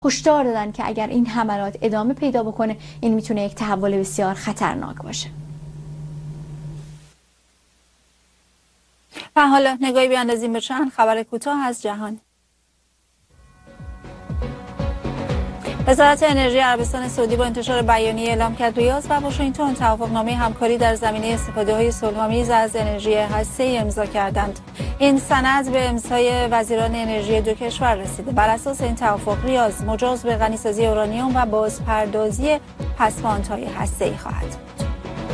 هشدار دادن که اگر این حملات ادامه پیدا بکنه این میتونه یک تحول بسیار خطرناک باشه. و حالا نگاهی بیاندازیم به چند خبر کوتاه از جهان. وزارت انرژی عربستان سعودی با انتشار بیانیه اعلام کرد ریاض و واشنگتن توافقنامه همکاری در زمینه استفاده‌های صلح‌آمیز از انرژی هسته‌ای امضا کردند. این سند به امضای وزیران انرژی دو کشور رسیده. بر اساس این توافق ریاض مجاز به غنی‌سازی اورانیوم و بازپردازی پسماندهای هسته‌ای خواهد بود.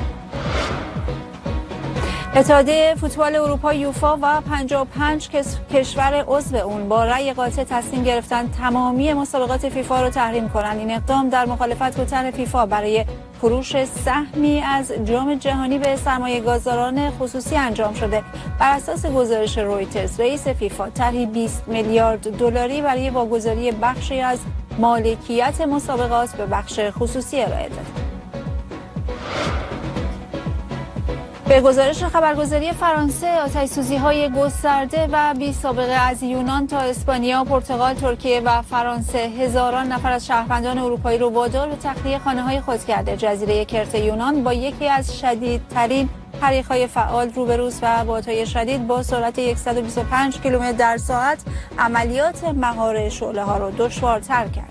اتحادیه فوتبال اروپا یوفا و 55 کشور عضو اون با رأی قاطع تصمیم گرفتن تمامی مسابقات فیفا رو تحریم کنند. این اقدام در مخالفت با طرح فیفا برای فروش سهمی از جام جهانی به سرمایه‌گذاران خصوصی انجام شده. بر اساس گزارش رویترز رئیس فیفا طرحی 20 میلیارد دلاری برای واگذاری بخشی از مالکیت مسابقات به بخش خصوصی ارائه داد. به گزارش خبرگزاری فرانسه، آتش‌سوزی‌های گسترده و بی‌سابقه از یونان تا اسپانیا، پرتغال، ترکیه و فرانسه هزاران نفر از شهروندان اروپایی رو وادار به تخلیه خانه‌های خود کرده. جزیره کرت یونان با یکی از شدیدترین حریق‌های فعال روبروست و بادهای شدید با سرعت 125 کیلومتر در ساعت عملیات مهار شعله‌ها رو دشوارتر کرد.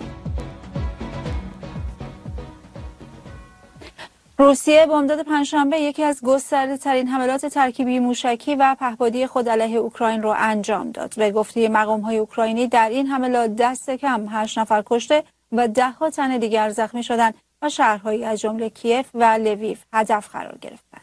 روسیه بامداد پنجشنبه یکی از گسترده‌ترین حملات ترکیبی موشکی و پهپادی خود علیه اوکراین را انجام داد. به گفته مقام‌های اوکراینی در این حملات دست کم 8 نفر کشته و 10 تن دیگر زخمی شدند و شهرهایی از جمله کیف و لویو هدف قرار گرفتند.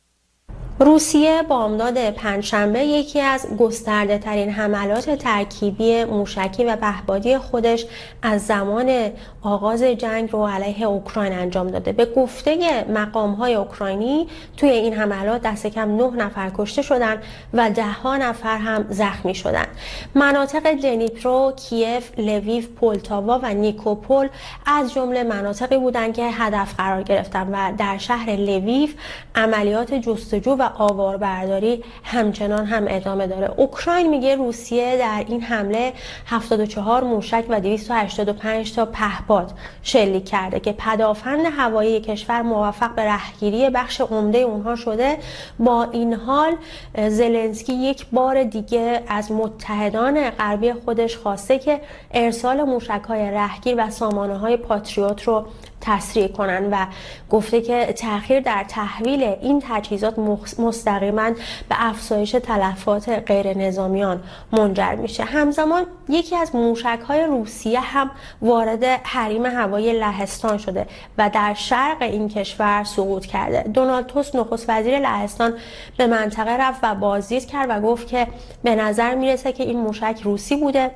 روسیه بامداد پنجشنبه یکی از گسترده‌ترین حملات ترکیبی موشکی و پهپادی خودش از زمان آغاز جنگ رو علیه اوکراین انجام داده. به گفته مقام‌های اوکراینی توی این حملات دست کم 9 نفر کشته شدند و 10 نفر هم زخمی شدند. مناطق دنیپرو، کیف، لویو، پولتاوا و نیکوپول از جمله مناطقی بودند که هدف قرار گرفتند و در شهر لویو عملیات جستجو و آواربرداری همچنان هم ادامه داره. اوکراین میگه روسیه در این حمله 74 موشک و 285 تا پهپاد شلیک کرده که پدافند هوایی کشور موفق به رهگیری بخش عمده اونها شده. با این حال زلنسکی یک بار دیگه از متحدان غربی خودش خواسته که ارسال موشک‌های رهگیر و سامانه‌های پاتریوت رو تسریع کنن و گفته که تأخیر در تحویل این تجهیزات مستقیما به افزایش تلفات غیر نظامیان منجر میشه. همزمان یکی از موشک‌های روسیه هم وارد حریم هوایی لهستان شده و در شرق این کشور سقوط کرده. دونالد توسک نخست وزیر لهستان به منطقه رفت و بازدید کرد و گفت که به نظر میرسه که این موشک روسی بوده،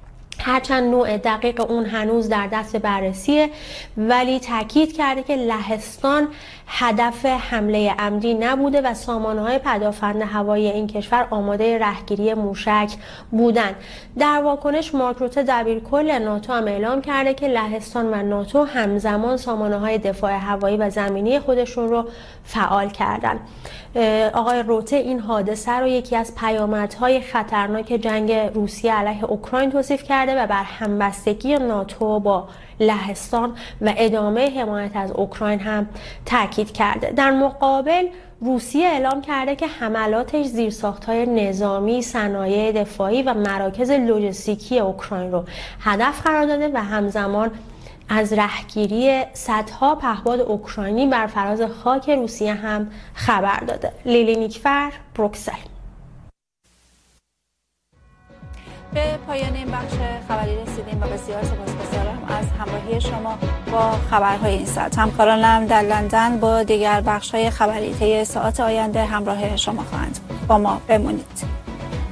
هرچند نوع دقیق اون هنوز در دست بررسیه، ولی تاکید کرده که لهستان هدف حمله عمدی نبوده و سامانه‌های پدافند هوایی این کشور آماده رهگیری موشک بودند. در واکنش مارک روته دبیرکل ناتو هم اعلام کرده که لهستان و ناتو همزمان سامانه‌های دفاع هوایی و زمینی خودشون رو فعال کردند. آقای روته این حادثه رو یکی از پیامدهای خطرناک جنگ روسیه علیه اوکراین توصیف کرده و بر همبستگی ناتو با لهستان و ادامه حمایت از اوکراین هم تاکید کرده. در مقابل روسیه اعلام کرده که حملاتش زیرساخت‌های نظامی، صنایع دفاعی و مراکز لوجستیکی اوکراین رو هدف قرار داده و همزمان از رهگیری صدها پهپاد اوکراینی بر فراز خاک روسیه هم خبر داده. لیلی نیکفر، بروکسل. به پایان این بخش خبری رسیدیم و بسیار سپاسگزارم از همراهی شما با خبرهای این ساعت. همکارانم در لندن با دیگر بخش‌های خبری طی ساعات آینده همراه شما خواهند. با ما بمونید.